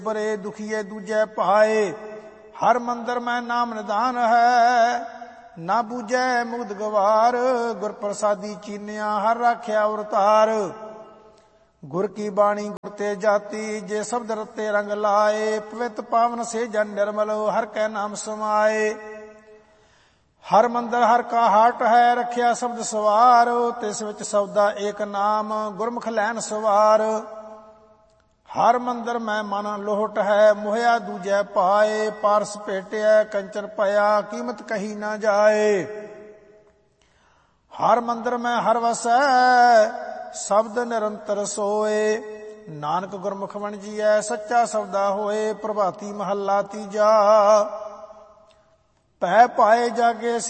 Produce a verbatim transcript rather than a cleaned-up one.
ਬਰੇ ਦੁਖੀਏ ਦੂਜੈ ਭਾਏ। ਹਰ ਮੰਦਰ ਮੈਂ ਨਾਮ ਨਿਧਾਨ ਹੈ, ਨਾ ਬੂਝੈ ਮੁਗਧ ਗਵਾਰ। ਗੁਰ ਪ੍ਰਸਾਦੀ ਚੀਨਿਆ ਹਰ ਰਾਖਿਆ ਉਰਤਾਰ। ਗੁਰ ਕੀ ਬਾਣੀ ਗੁਰ ਤੇ ਜਾਤੀ, ਜੇ ਸ਼ਬਦ ਰਤੇ ਰੰਗ ਲਾਏ। ਪਵਿੱਤ ਪਾਵਨ ਸੇ ਜਨ ਨਿਰਮਲ, ਹਰ ਕੈ ਨਾਮ ਸਮਾਏ। ਹਰ ਮੰਦਰ ਹਰ ਕਾ ਹਾਟ ਹੈ, ਰੱਖਿਆ ਸ਼ਬਦ ਸਵਾਰ। ਤਿਸ ਵਿੱਚ ਸਬਦਾ ਏਕ ਨਾਮ, ਗੁਰਮੁਖ ਲੈਨ ਸਵਾਰ। ਹਰ ਮੰਦਰ ਮੈਂ ਮਨ ਲੋਹਟ ਹੈ, ਮੋਹਿਆ ਦੂਜੈ ਪਾਏ। ਪਾਰਸ ਭੇਟਿਆ ਕੰਚਨ ਪਿਆ, ਕੀਮਤ ਕਹੀ ਨਾ ਜਾਏ। ਹਰ ਮੰਦਰ ਮੈਂ ਹਰ ਵਸੈ, ਸ਼ਬਦ ਨਿਰੰਤਰ ਸੋਏ। ਨਾਨਕ ਗੁਰਮੁਖ ਵਣਜੀਐ, ਸੱਚਾ ਸੌਦਾ ਹੋਏ। ਪ੍ਰਭਾਤੀ ਮਹੱਲਾ ਤੀਜਾ। ਪੈ ਪਾਏ ਜਾਗੇ